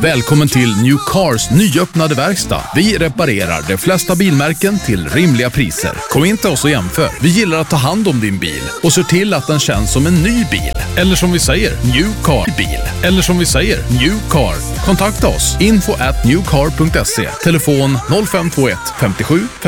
Välkommen till New Cars nyöppnade verkstad. Vi reparerar de flesta bilmärken till rimliga priser. Kom in till oss och jämför. Vi gillar att ta hand om din bil och ser till att den känns som en ny bil. Eller som vi säger, New Car bil. Eller som vi säger, New Car. Kontakta oss. info@newcar.se. Telefon 0521 57